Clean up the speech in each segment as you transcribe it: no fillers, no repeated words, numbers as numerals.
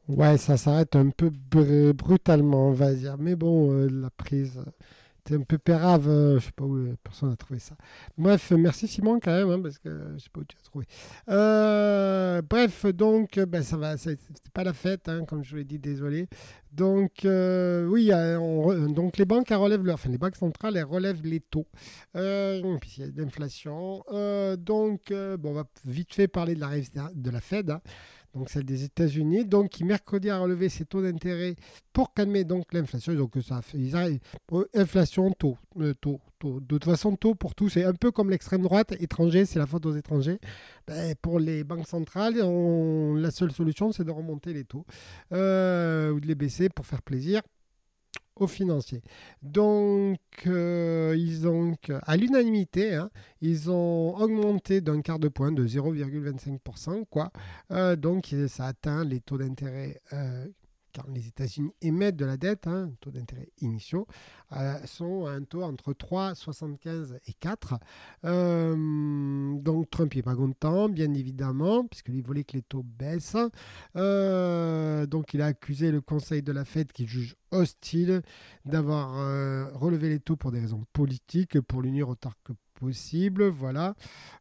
Ouais, ça s'arrête un peu brutalement, on va dire. Mais bon, la prise, c'est un peu pérave. Je sais pas où personne n'a trouvé ça. Bref, merci Simon quand même, hein, parce que je sais pas où tu as trouvé. Bref, donc, ben, ça va, c'est pas la fête, hein, comme je vous l'ai dit, désolé. Donc, oui, donc les banques, elles relèvent enfin, les banques centrales, elles relèvent les taux. Puis il y a de l'inflation. Donc, bon, on va vite fait parler de la Fed, hein, donc celle des États-Unis, donc qui mercredi a relevé ses taux d'intérêt pour calmer donc l'inflation. Donc ça fait, inflation, taux, taux. De toute façon, taux pour tout, c'est un peu comme l'extrême droite, étranger, c'est la faute aux étrangers. Ben, pour les banques centrales, la seule solution, c'est de remonter les taux ou de les baisser pour faire plaisir aux financiers. Donc, ils ont, à l'unanimité, hein, ils ont augmenté d'un quart de point de 0,25%, quoi. Donc, ça atteint les taux d'intérêt quand les États-Unis émettent de la dette, hein, taux d'intérêt initiaux, sont à un taux entre 3,75 et 4. Donc Trump n'est pas content, bien évidemment, puisqu'il voulait que les taux baissent. Donc il a accusé le conseil de la Fed qui juge hostile d'avoir relevé les taux pour des raisons politiques, pour l'unir autant que possible. Voilà.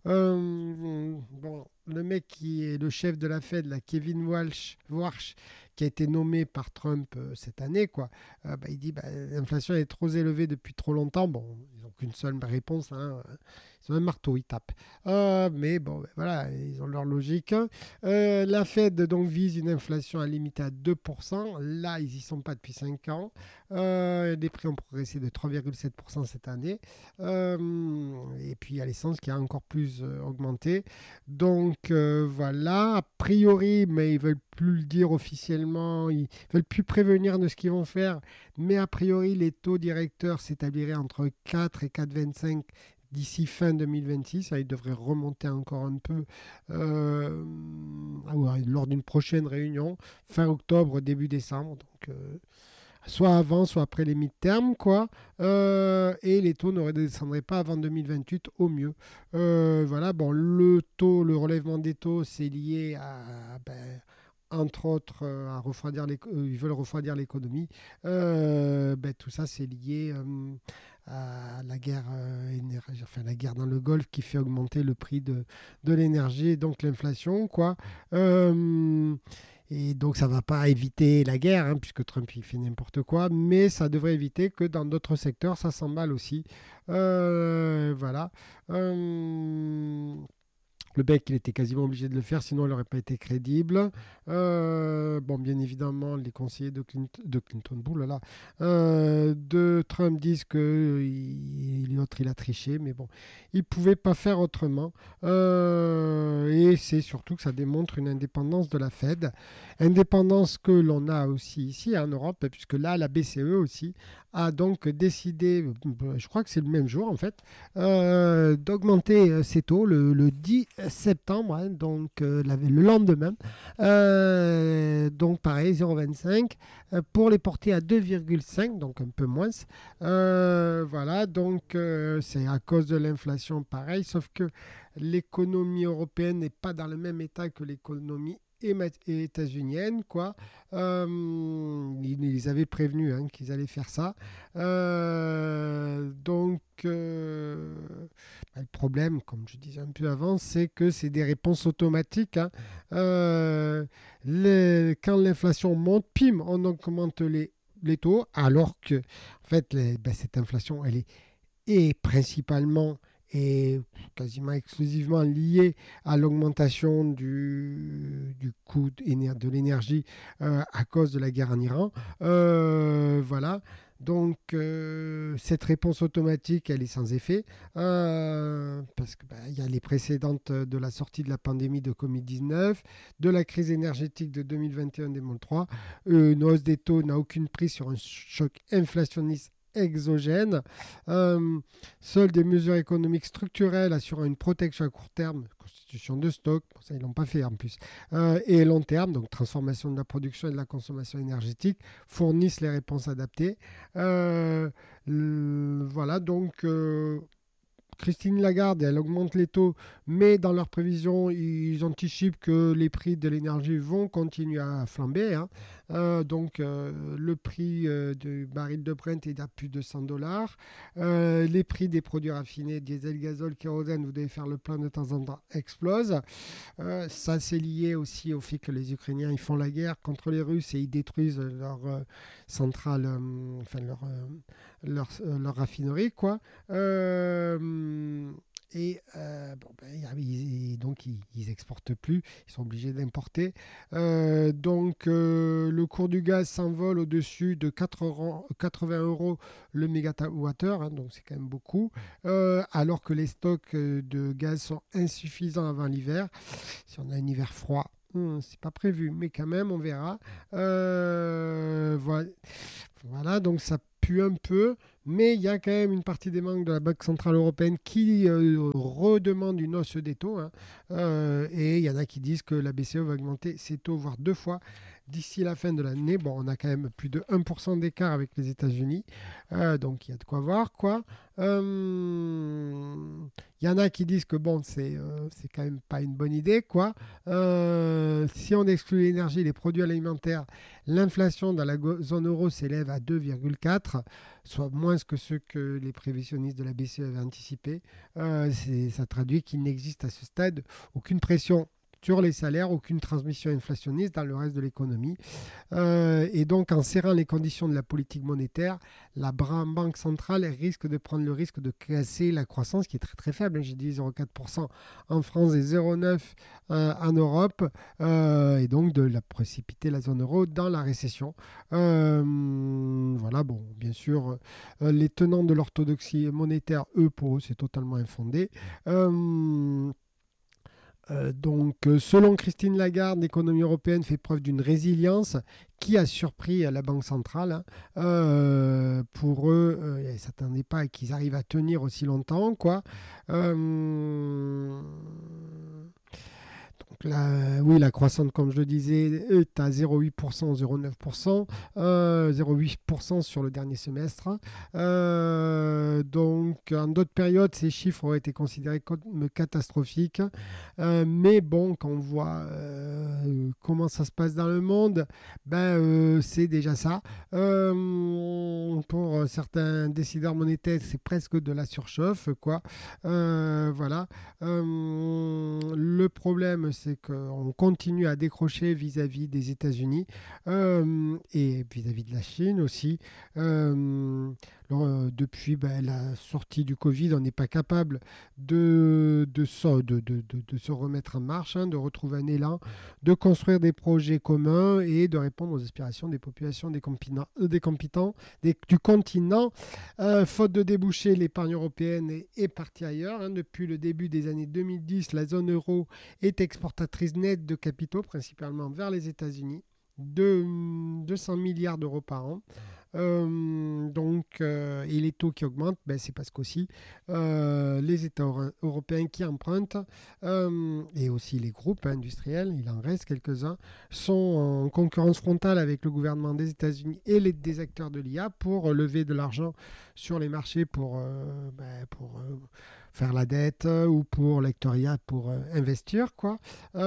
Bon, le mec qui est le chef de la Fed, là, Kevin Warsh, qui a été nommé par Trump cette année, quoi, bah, il dit bah, l'inflation est trop élevée depuis trop longtemps. Bon, ils n'ont qu'une seule réponse, hein. Ils ont un marteau, ils tapent. Mais bon, ben voilà, ils ont leur logique, hein. La Fed donc vise une inflation à limite à 2%. Là, ils n'y sont pas depuis 5 ans. Les prix ont progressé de 3,7% cette année. Et puis, il y a l'essence qui a encore plus augmenté. Donc, voilà, a priori, mais ils veulent plus le dire officiellement, ils veulent plus prévenir de ce qu'ils vont faire. Mais a priori, les taux directeurs s'établiraient entre 4 et 4,25 d'ici fin 2026. Ils devraient remonter encore un peu lors d'une prochaine réunion, fin octobre, début décembre. Donc, soit avant, soit après les mi-termes, quoi. Et les taux ne redescendraient pas avant 2028 au mieux. Voilà, bon, le relèvement des taux, c'est lié à, ben, entre autres, ils veulent refroidir l'économie. Ben, tout ça, c'est lié à la guerre, enfin, la guerre dans le Golfe qui fait augmenter le prix de l'énergie et donc l'inflation, quoi. Et donc ça ne va pas éviter la guerre, hein, puisque Trump il fait n'importe quoi, mais ça devrait éviter que dans d'autres secteurs, ça s'emballe aussi. Voilà. Euh, le bec, il était quasiment obligé de le faire, sinon il n'aurait pas été crédible. Bon, bien évidemment, les conseillers de Clinton, boulala, de Trump disent que l'autre, il a triché, mais bon, il ne pouvait pas faire autrement. Et c'est surtout que ça démontre une indépendance de la Fed, indépendance que l'on a aussi ici en Europe, puisque là, la BCE aussi a donc décidé, je crois que c'est le même jour en fait, d'augmenter ses taux le 10 septembre, hein, donc le lendemain. Donc pareil, 0,25 pour les porter à 2,5, donc un peu moins. Voilà, donc c'est à cause de l'inflation pareil, sauf que l'économie européenne n'est pas dans le même état que l'économie états-unienne, quoi. Ils avaient prévenu, hein, qu'ils allaient faire ça. Donc, bah, le problème, comme je disais un peu avant, c'est que c'est des réponses automatiques, hein. Quand l'inflation monte, pim, on augmente les taux, alors que, en fait, ben, cette inflation, elle est principalement et quasiment exclusivement liée à l'augmentation du coût de l'énergie à cause de la guerre en Iran. Voilà. Donc, cette réponse automatique, elle est sans effet parce qu'il y a les précédentes de la sortie de la pandémie de Covid-19, de la crise énergétique de 2021-2023. Une hausse des taux n'a aucune prise sur un choc inflationniste exogène. Euh, Seules des mesures économiques structurelles assurant une protection à court terme, constitution de stock, bon, ça ils l'ont pas fait en plus, et long terme, donc transformation de la production et de la consommation énergétique, fournissent les réponses adaptées. Voilà, donc Christine Lagarde, elle augmente les taux, mais dans leurs prévisions, ils anticipent que les prix de l'énergie vont continuer à flamber, hein. Donc, le prix du baril de Brent est à plus de 100 dollars. Les prix des produits raffinés, diesel, gazole, kérosène, vous devez faire le plein de temps en temps, explosent. Ça, c'est lié aussi au fait que les Ukrainiens ils font la guerre contre les Russes et ils détruisent leur centrale, enfin leur raffinerie, quoi. Bon, donc ils exportent plus, ils sont obligés d'importer. Le cours du gaz s'envole au-dessus de 80 euros le mégawattheure, hein, donc c'est quand même beaucoup, alors que les stocks de gaz sont insuffisants avant l'hiver. Si on a un hiver froid, c'est pas prévu, mais quand même, on verra. Voilà, donc ça pue un peu, mais il y a quand même une partie des membres de la Banque Centrale Européenne qui redemande une hausse des taux, hein. Et il y en a qui disent que la BCE va augmenter ses taux, voire 2 fois d'ici la fin de l'année. Bon, on a quand même plus de 1% d'écart avec les États-Unis, donc il y a de quoi voir, quoi. Il y en a qui disent que bon, c'est quand même pas une bonne idée, quoi. Si on exclut l'énergie et les produits alimentaires, l'inflation dans la zone euro s'élève à 2,4, soit moins que ce que les prévisionnistes de la BCE avaient anticipé. Ça traduit qu'il n'existe à ce stade aucune pression sur les salaires, aucune transmission inflationniste dans le reste de l'économie. Et donc, en serrant les conditions de la politique monétaire, la banque centrale risque de prendre le risque de casser la croissance qui est très très faible. J'ai dit 0,4% en France et 0,9% en Europe, et donc de la précipiter la zone euro dans la récession. Voilà, bon, bien sûr, les tenants de l'orthodoxie monétaire, eux, pour eux, c'est totalement infondé. Selon Christine Lagarde, l'économie européenne fait preuve d'une résilience qui a surpris la Banque centrale, hein. Pour eux, ils ne s'attendaient pas qu'ils arrivent à tenir aussi longtemps, quoi. La croissance, comme je le disais, est à 0,8%, 0,9%, 0,8% sur le dernier semestre. En d'autres périodes, ces chiffres auraient été considérés comme catastrophiques. Mais bon, quand on voit comment ça se passe dans le monde, c'est déjà ça. Pour certains décideurs monétaires, c'est presque de la surchauffe, quoi. Voilà. Le problème, c'est qu'on continue à décrocher vis-à-vis des États-Unis et vis-à-vis de la Chine aussi. Depuis la sortie du Covid, on n'est pas capable de se remettre en marche, hein, de retrouver un élan, de construire des projets communs et de répondre aux aspirations des populations du continent. Faute de déboucher, l'épargne européenne est partie ailleurs, hein. Depuis le début des années 2010, la zone euro est exportatrice nette de capitaux, principalement vers les États-Unis, de 200 milliards d'euros par an. Et les taux qui augmentent, c'est parce qu'aussi les États européens qui empruntent et aussi les groupes industriels, il en reste quelques-uns, sont en concurrence frontale avec le gouvernement des États-Unis et des acteurs de l'IA pour lever de l'argent sur les marchés pour faire la dette ou pour l'acteur pour investir, quoi.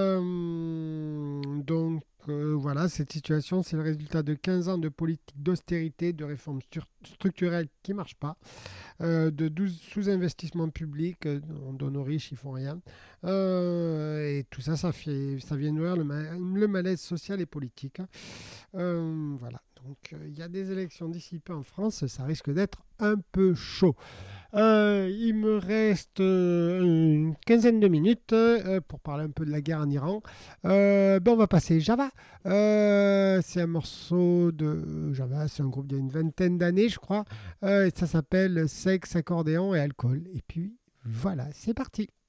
Voilà, cette situation, c'est le résultat de 15 ans de politique d'austérité, de réformes structurelles qui ne marchent pas, de 12 sous-investissements publics, on donne aux riches, ils font rien. Et tout ça, ça vient nourrir le malaise social et politique, hein. Voilà. Donc, il y a des élections d'ici peu en France, ça risque d'être un peu chaud. Il me reste une quinzaine de minutes pour parler un peu de la guerre en Iran. On va passer Java. C'est un morceau de Java, c'est un groupe d'il y a une vingtaine d'années, je crois. Ça s'appelle Sexe, accordéon et alcool. Et puis, voilà, c'est parti.